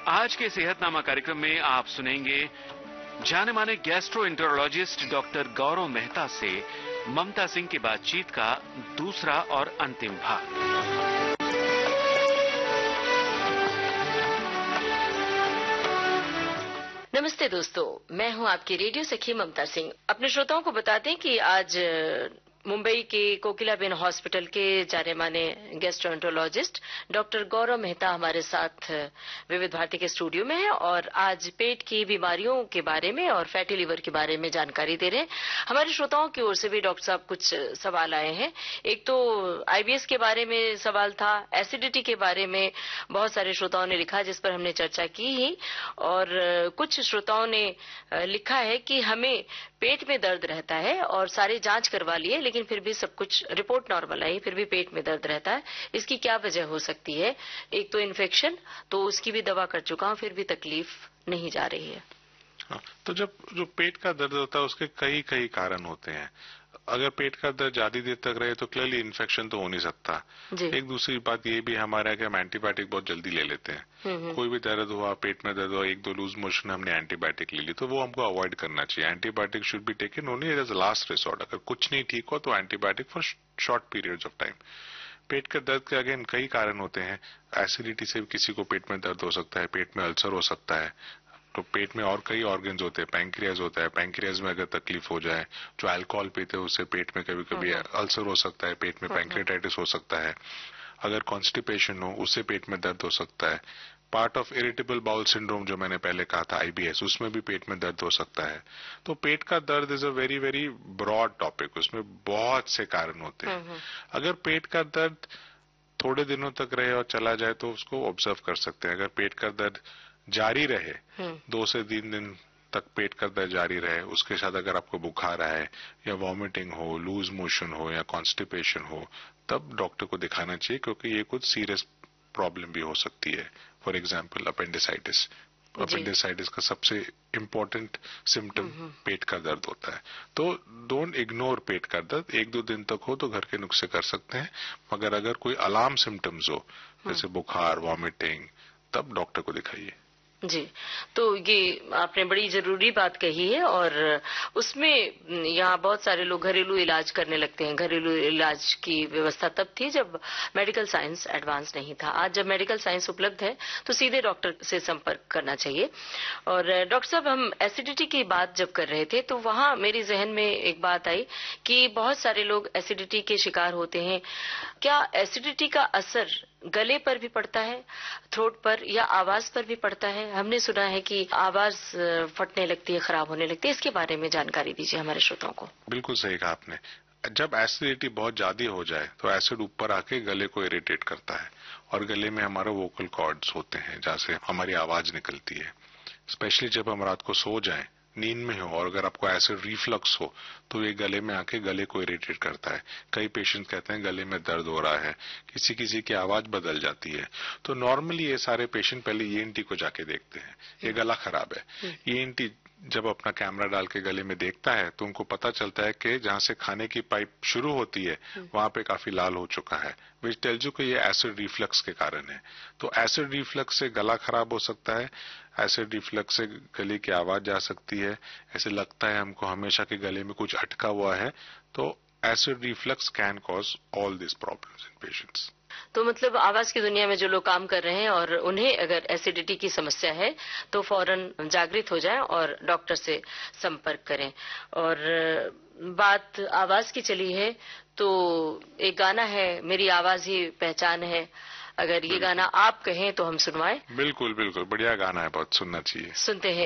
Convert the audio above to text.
आज के सेहतनामा कार्यक्रम में आप सुनेंगे जाने माने गैस्ट्रोएंटरोलॉजिस्ट डॉक्टर गौरव मेहता से ममता सिंह की बातचीत का दूसरा और अंतिम भाग। नमस्ते दोस्तों, मैं हूं आपकी रेडियो सखी ममता सिंह। अपने श्रोताओं को बता दें कि आज मुंबई के कोकिलाबेन हॉस्पिटल के जाने माने गैस्ट्रोएंटरोलॉजिस्ट डॉक्टर गौरव मेहता हमारे साथ विविध भारती के स्टूडियो में है और आज पेट की बीमारियों के बारे में और फैटी लिवर के बारे में जानकारी दे रहे हैं। हमारे श्रोताओं की ओर से भी डॉक्टर साहब कुछ सवाल आए हैं। एक तो आईबीएस के बारे में सवाल था, एसिडिटी के बारे में बहुत सारे श्रोताओं ने लिखा जिस पर हमने चर्चा की ही, और कुछ श्रोताओं ने लिखा है कि हमें पेट में दर्द रहता है और सारी जांच करवा लिए लेकिन फिर भी सब कुछ रिपोर्ट नॉर्मल आई, फिर भी पेट में दर्द रहता है। इसकी क्या वजह हो सकती है? एक तो इन्फेक्शन, तो उसकी भी दवा कर चुका हूं, फिर भी तकलीफ नहीं जा रही है। तो जो पेट का दर्द होता है उसके कई कारण होते हैं। अगर पेट का दर्द ज्यादा देर तक रहे तो क्लियरली इन्फेक्शन तो हो नहीं सकता। एक दूसरी बात ये भी हमारे यहाँ कि हम एंटीबायोटिक बहुत जल्दी ले लेते हैं। कोई भी दर्द हुआ, पेट में दर्द हुआ, एक दो लूज मोशन, हमने एंटीबायोटिक ले ली, तो वो हमको अवॉइड करना चाहिए। Antibiotic should be taken only as a last resort. अगर कुछ नहीं ठीक हो तो antibiotic for short periods of time. पेट के दर्द के अगेन कई कारण होते हैं। एसिडिटी से किसी को पेट में दर्द हो सकता है, पेट में अल्सर हो सकता है। तो पेट में और कई ऑर्गन्स होते हैं, पैंक्रियाज होता है, पैंक्रियाज में अगर तकलीफ हो जाए, जो अल्कोहल पीते हैं उससे पेट में कभी कभी अल्सर हो सकता है, पेट में पैंक्रियाटाइटिस हो सकता है। अगर कॉन्स्टिपेशन हो उससे पेट में दर्द हो सकता है। Part of irritable bowel syndrome जो मैंने पहले कहा था, आईबीएस, उसमें भी पेट में दर्द हो सकता है। तो पेट का दर्द is a very very broad topic, उसमें बहुत से कारण होते हैं। अगर पेट का दर्द थोड़े दिनों तक रहे और चला जाए तो उसको ऑब्जर्व कर सकते हैं। अगर पेट का दर्द जारी रहे, 2 से 3 दिन तक पेट का दर्द जारी रहे, उसके साथ अगर आपको बुखार आए या वॉमिटिंग हो, लूज मोशन हो या कॉन्स्टिपेशन हो, तब डॉक्टर को दिखाना चाहिए, क्योंकि ये कुछ सीरियस प्रॉब्लम भी हो सकती है। For example appendicitis. अपेंडिसाइटिस का सबसे इम्पोर्टेंट सिम्टम पेट का दर्द होता है। तो डोंट इग्नोर पेट का दर्द। 1-2 दिन तक हो तो घर के नुस्खे कर सकते हैं, मगर अगर कोई अलार्म सिम्टम्स हो जैसे बुखार, वॉमिटिंग, तब डॉक्टर को दिखाइए। जी, तो ये आपने बड़ी जरूरी बात कही है और उसमें यहाँ बहुत सारे लोग घरेलू इलाज करने लगते हैं। घरेलू इलाज की व्यवस्था तब थी जब मेडिकल साइंस एडवांस नहीं था। आज जब मेडिकल साइंस उपलब्ध है तो सीधे डॉक्टर से संपर्क करना चाहिए। और डॉक्टर साहब, हम एसिडिटी की बात जब कर रहे थे तो वहाँ मेरे जहन में एक बात आई कि बहुत सारे लोग एसिडिटी के शिकार होते हैं। क्या एसिडिटी का असर गले पर भी पड़ता है, थ्रोट पर, या आवाज पर भी पड़ता है? हमने सुना है कि आवाज फटने लगती है, खराब होने लगती है। इसके बारे में जानकारी दीजिए हमारे श्रोताओं को। बिल्कुल सही कहा आपने। जब एसिडिटी बहुत ज्यादा हो जाए तो एसिड ऊपर आके गले को इरिटेट करता है और गले में हमारा वोकल कॉर्ड्स होते हैं जहाँ से हमारी आवाज निकलती है। स्पेशली जब हम रात को सो जाएं, नींद में हो, और अगर आपको एसिड रिफ्लक्स हो तो ये गले में आके गले को इरिटेट करता है। कई पेशेंट कहते हैं गले में दर्द हो रहा है, किसी की आवाज बदल जाती है। तो नॉर्मली ये सारे पेशेंट पहले ईएनटी को जाके देखते हैं, ये गला खराब है। ईएनटी जब अपना कैमरा डाल के गले में देखता है तो उनको पता चलता है कि जहां से खाने की पाइप शुरू होती है वहां पे काफी लाल हो चुका है, विच टेल्स यू कि ये एसिड रिफ्लक्स के कारण है। तो एसिड रिफ्लक्स से गला खराब हो सकता है, एसिड रिफ्लक्स से गले की आवाज जा सकती है, ऐसे लगता है हमको हमेशा के गले में कुछ अटका हुआ है। तो acid reflux can cause all this problems in patients. तो मतलब आवाज की दुनिया में जो लोग काम कर रहे हैं और उन्हें अगर एसिडिटी की समस्या है तो फौरन जागृत हो जाएं और डॉक्टर से संपर्क करें। और बात आवाज की चली है तो एक गाना है, मेरी आवाज ही पहचान है। अगर ये गाना आप कहें तो हम सुनवाएं। बिल्कुल बिल्कुल, बढ़िया गाना है, बहुत सुनना चाहिए। सुनते हैं।